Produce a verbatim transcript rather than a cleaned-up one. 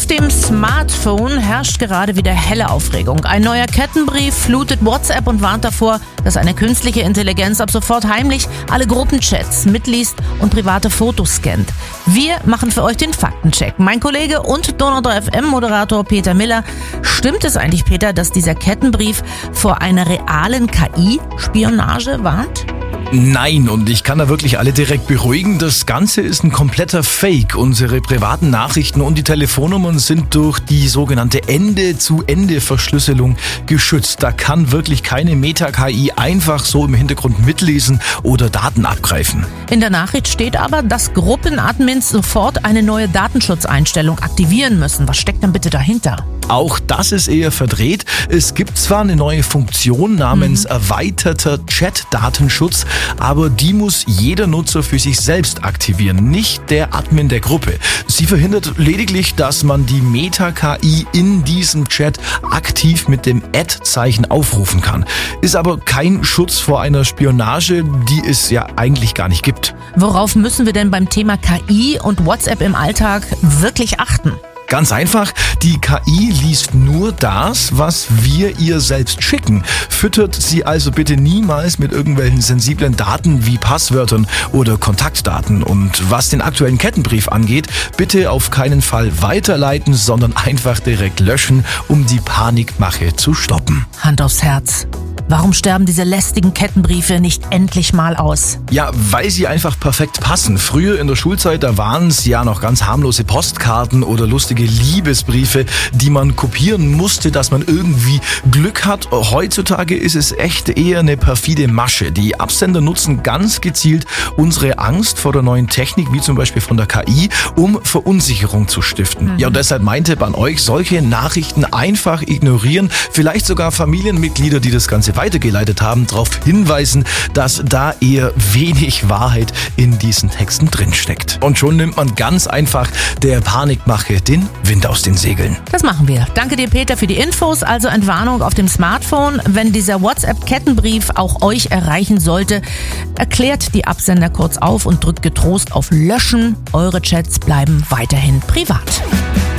dem Smartphone herrscht gerade wieder helle Aufregung. Ein neuer Kettenbrief flutet WhatsApp und warnt davor, dass eine künstliche Intelligenz ab sofort heimlich alle Gruppenchats mitliest und private Fotos scannt. Wir machen für euch den Faktencheck. Mein Kollege und Donau drei F M-Moderator Peter Miller. Stimmt es eigentlich, Peter, dass dieser Kettenbrief vor einer realen K I-Spionage warnt? Nein, und ich kann da wirklich alle direkt beruhigen. Das Ganze ist ein kompletter Fake. Unsere privaten Nachrichten und die Telefonnummern sind durch die sogenannte Ende-zu-Ende-Verschlüsselung geschützt. Da kann wirklich keine Meta-K I einfach so im Hintergrund mitlesen oder Daten abgreifen. In der Nachricht steht aber, dass Gruppenadmins sofort eine neue Datenschutzeinstellung aktivieren müssen. Was steckt denn bitte dahinter? Auch das ist eher verdreht. Es gibt zwar eine neue Funktion namens mhm. erweiterter Chat-Datenschutz, aber die muss jeder Nutzer für sich selbst aktivieren, nicht der Admin der Gruppe. Sie verhindert lediglich, dass man die Meta-K I in diesem Chat aktiv mit dem Ad-Zeichen aufrufen kann. Ist aber kein Schutz vor einer Spionage, die es ja eigentlich gar nicht gibt. Worauf müssen wir denn beim Thema K I und WhatsApp im Alltag wirklich achten? Ganz einfach, die K I liest nur das, was wir ihr selbst schicken. Füttert sie also bitte niemals mit irgendwelchen sensiblen Daten wie Passwörtern oder Kontaktdaten. Und was den aktuellen Kettenbrief angeht, bitte auf keinen Fall weiterleiten, sondern einfach direkt löschen, um die Panikmache zu stoppen. Hand aufs Herz. Warum sterben diese lästigen Kettenbriefe nicht endlich mal aus? Ja, weil sie einfach perfekt passen. Früher in der Schulzeit, da waren es ja noch ganz harmlose Postkarten oder lustige Liebesbriefe, die man kopieren musste, dass man irgendwie Glück hat. Heutzutage ist es echt eher eine perfide Masche. Die Absender nutzen ganz gezielt unsere Angst vor der neuen Technik, wie zum Beispiel von der K I, um Verunsicherung zu stiften. Mhm. Ja, und deshalb mein Tipp an euch, solche Nachrichten einfach ignorieren. Vielleicht sogar Familienmitglieder, die das Ganze weitergeleitet haben, darauf hinweisen, dass da eher wenig Wahrheit in diesen Texten drinsteckt. Und schon nimmt man ganz einfach der Panikmache den Wind aus den Segeln. Das machen wir. Danke dir, Peter, für die Infos. Also Entwarnung auf dem Smartphone. Wenn dieser WhatsApp-Kettenbrief auch euch erreichen sollte, erklärt die Absender kurz auf und drückt getrost auf Löschen. Eure Chats bleiben weiterhin privat.